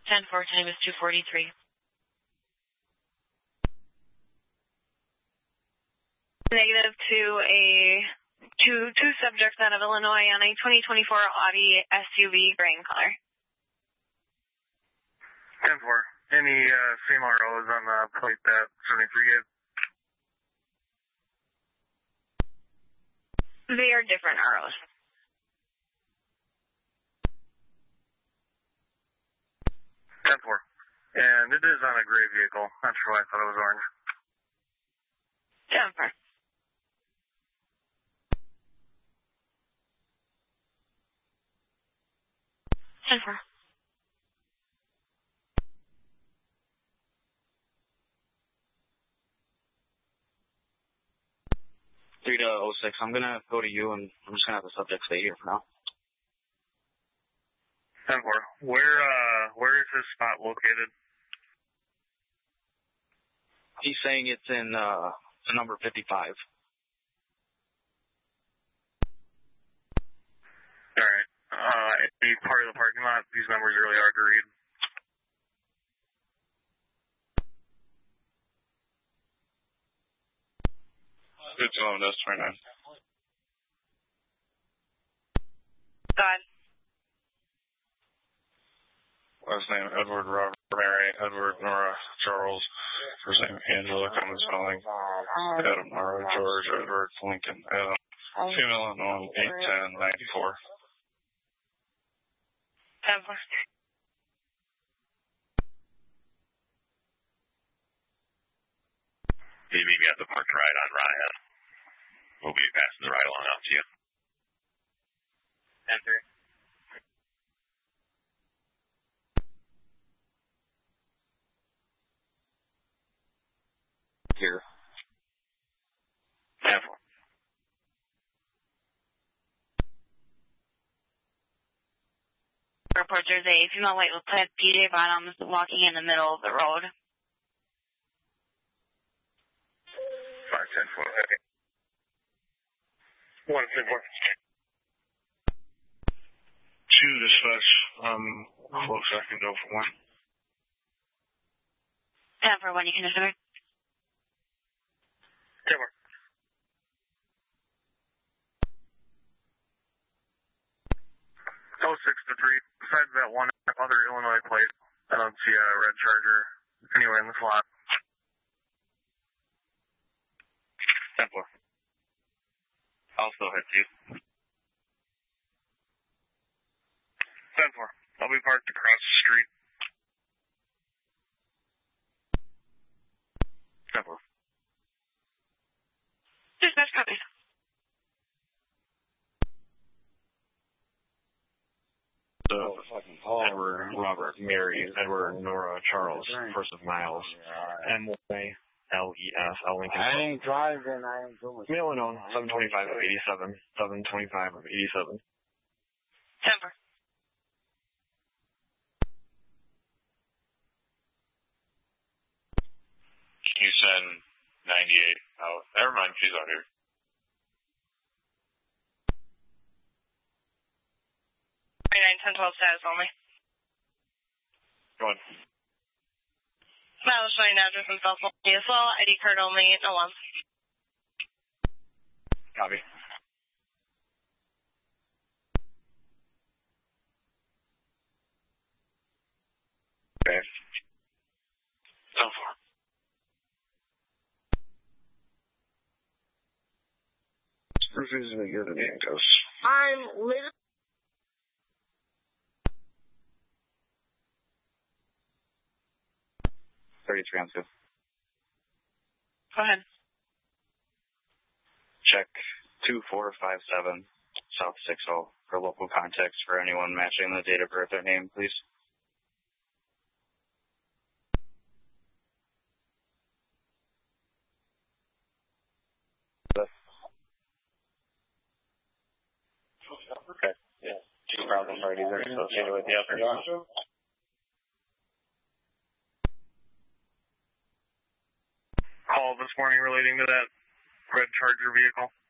10-4, time is 2:43. Negative to two subjects out of Illinois on a 2024 Audi SUV gray in color. 10-4. Any same ROs on the plate that 73 gave? They are different ROs. 10-4. And it is on a gray vehicle. Not sure why I thought it was orange. 10-4. Ten-4. Three to 06. I'm gonna go to you, and I'm just gonna have the subject stay here for now. 10-4. Where is this spot located? He's saying it's in the number 55. All right. Any part of the parking lot, these numbers are really hard to read. It's on S29. God. Last name, Edward, Robert, Mary, Edward, Nora, Charles. First name, Angela, common spelling. Adam, Nora, George, Edward, Lincoln, Adam. Female unknown, 810-94. 10-4. Can you meet me at the park ride on Ryan? We'll be passing the ride along out to you. 10-3. Here. 10-4. Report there's a female white with PJ bottoms walking in the middle of the road. 5-10-4. 1-10-4. 2 dispatch. Close, I can go for 1. 10-4, when you can deliver. 10-4. 06-3. Besides that one other Illinois plate, I don't see a red Charger anywhere in the slot. 10-4. I'll still hit you. 10-4. I'll be parked across the street. 10-4. Dispatch copies. Edward, Robert, Mary, Edward, Nora, Charles, first of Miles, M-Y-L-E-S, L. Lincoln. I ain't driving, I ain't doing. Male unknown, 725 of 87, 725 of 87. 10-4. Can you send 98 out? Never mind, she's out here. 10-12 status only. Go on. Miles showing address and cell phone as well. ID card only, no one. Copy. Okay. 10-4. Refusing to give the handcuffs. I'm literally. 33 on 2. Go ahead. Check 2457 South 60 for local context for anyone matching the date of birth or name, please. Okay. Yeah. 2 problem parties are associated with the upper. Call this morning relating to that red Charger vehicle.